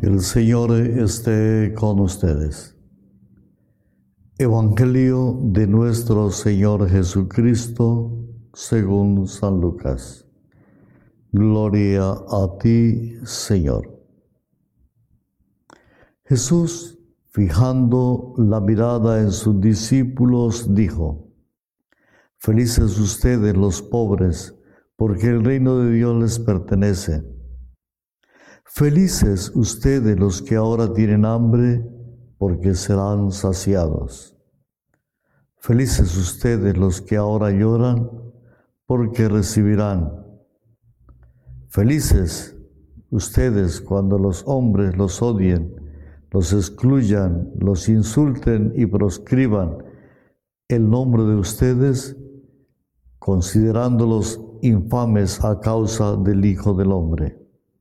El Señor esté con ustedes. Evangelio de nuestro Señor Jesucristo según San Lucas. Gloria a ti, Señor. Jesús, fijando la mirada en sus discípulos, dijo: Felices ustedes los pobres, porque el reino de Dios les pertenece. Felices ustedes los que ahora tienen hambre, porque serán saciados. Felices ustedes los que ahora lloran, porque recibirán. Felices ustedes cuando los hombres los odien, los excluyan, los insulten y proscriban el nombre de ustedes, considerándolos infames a causa del Hijo del Hombre.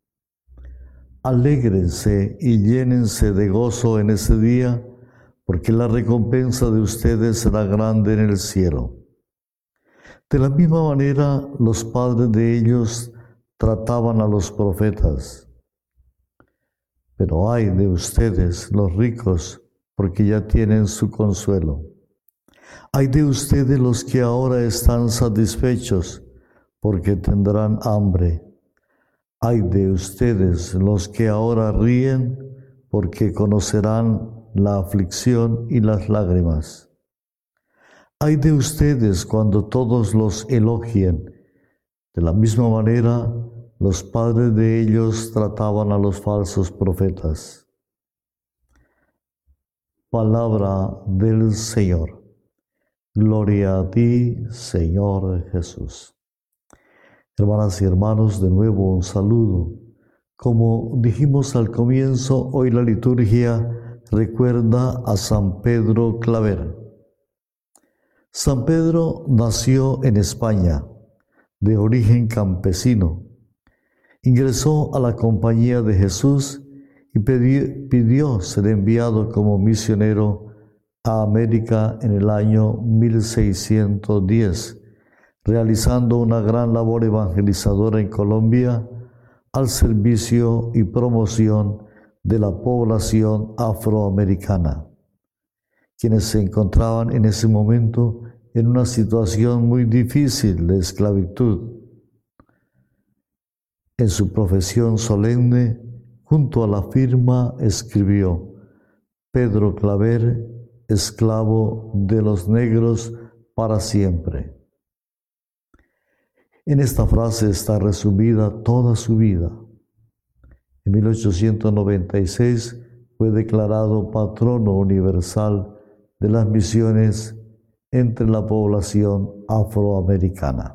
Alégrense y llénense de gozo en ese día, porque la recompensa de ustedes será grande en el cielo. De la misma manera, los padres de ellos trataban a los profetas. Pero ay de ustedes, los ricos, porque ya tienen su consuelo. Ay de ustedes los que ahora están satisfechos, porque tendrán hambre. Ay de ustedes los que ahora ríen, porque conocerán la aflicción y las lágrimas. Ay de ustedes cuando todos los elogien. De la misma manera, los padres de ellos trataban a los falsos profetas. Palabra del Señor. Gloria a ti, Señor Jesús. Hermanas y hermanos, de nuevo un saludo. Como dijimos al comienzo, hoy la liturgia recuerda a San Pedro Claver. San Pedro nació en España, de origen campesino. Ingresó a la Compañía de Jesús y pidió ser enviado como misionero a América en el año 1610, realizando una gran labor evangelizadora en Colombia al servicio y promoción de la población afroamericana, quienes se encontraban en ese momento en una situación muy difícil de esclavitud. En su profesión solemne, junto a la firma, escribió: Pedro Claver, esclavo de los negros para siempre. En esta frase está resumida toda su vida. En 1896 fue declarado patrono universal de las misiones entre la población afroamericana.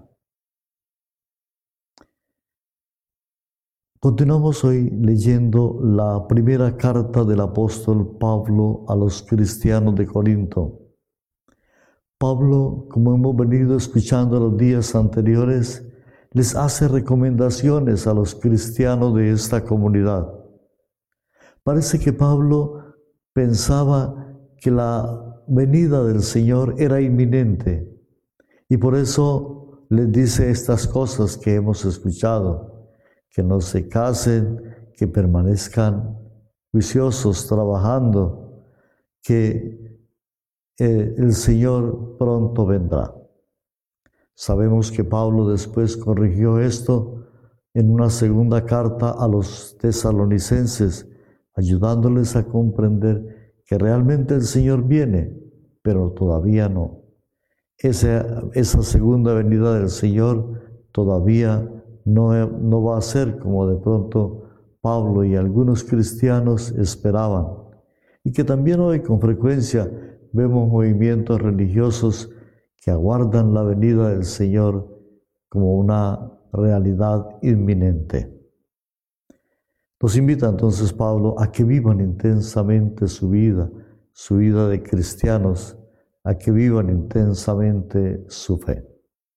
Continuamos hoy leyendo la primera carta del apóstol Pablo a los cristianos de Corinto. Pablo, como hemos venido escuchando los días anteriores, les hace recomendaciones a los cristianos de esta comunidad. Parece que Pablo pensaba que la venida del Señor era inminente y por eso les dice estas cosas que hemos escuchado: que no se casen, que permanezcan juiciosos trabajando, que el Señor pronto vendrá. Sabemos que Pablo después corrigió esto en una segunda carta a los tesalonicenses, ayudándoles a comprender que realmente el Señor viene, pero todavía no. Esa segunda venida del Señor todavía no va a ser como de pronto Pablo y algunos cristianos esperaban, y que también hoy con frecuencia vemos movimientos religiosos que aguardan la venida del Señor como una realidad inminente. Nos invita entonces Pablo a que vivan intensamente su vida de cristianos, a que vivan intensamente su fe.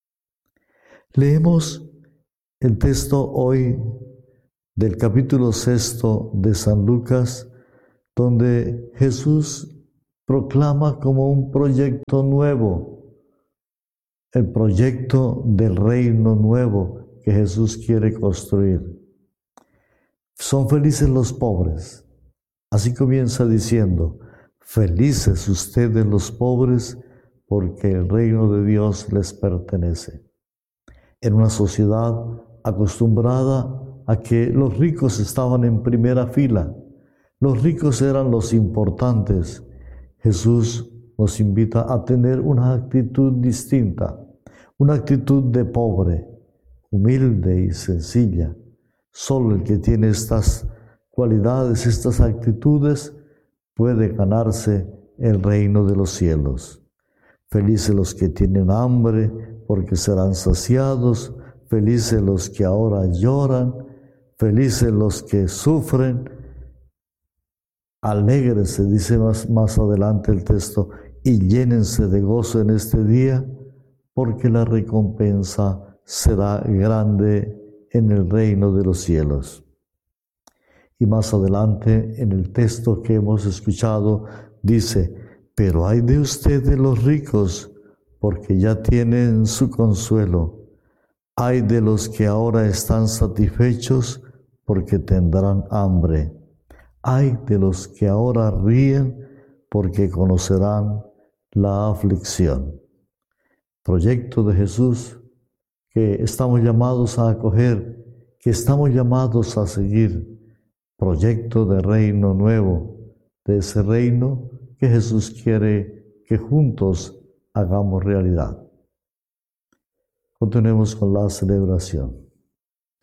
Leemos el texto hoy del capítulo 6 de San Lucas, donde Jesús proclama como un proyecto nuevo, el proyecto del reino nuevo que Jesús quiere construir. Son felices los pobres. Así comienza diciendo, felices ustedes los pobres, porque el reino de Dios les pertenece. En una sociedad acostumbrada a que los ricos estaban en primera fila, los ricos eran los importantes, Jesús nos invita a tener una actitud distinta, una actitud de pobre, humilde y sencilla. Solo el que tiene estas cualidades, estas actitudes, puede ganarse el reino de los cielos. Felices los que tienen hambre, porque serán saciados. Felices los que ahora lloran. Felices los que sufren. Alégrense, dice más adelante el texto, y llénense de gozo en este día, porque la recompensa será grande en el reino de los cielos. Y más adelante en el texto que hemos escuchado dice, pero ay de ustedes los ricos, porque ya tienen su consuelo. Ay de los que ahora están satisfechos, porque tendrán hambre. Ay de los que ahora ríen, porque conocerán la aflicción. Proyecto de Jesús que estamos llamados a acoger, que estamos llamados a seguir. Proyecto de reino nuevo, de ese reino que Jesús quiere que juntos hagamos realidad. Continuemos con la celebración.